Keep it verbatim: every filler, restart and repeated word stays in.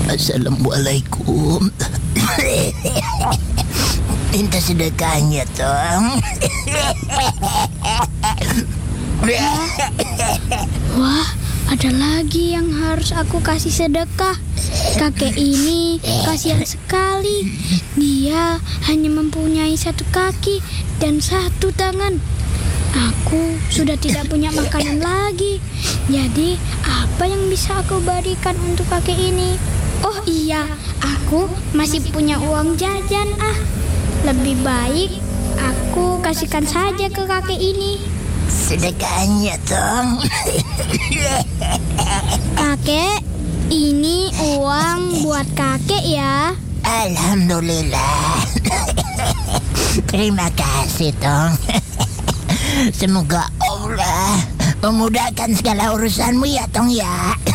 Assalamualaikum. Minta sedekahnya, Tong. Wah, ada lagi yang harus aku kasih sedekah. Kakek ini kasihan sekali. Dia hanya mempunyai satu kaki dan satu tangan. Aku sudah tidak punya makanan lagi. Jadi, apa yang bisa aku berikan untuk kakek ini? Oh iya, aku masih punya uang jajan ah. Lebih baik aku kasihkan saja ke kakek ini. Sedekahnya, Tong. Kakek, ini uang buat kakek ya. Alhamdulillah. Terima kasih, Tong. Semoga Allah memudahkan segala urusanmu ya, Tong ya.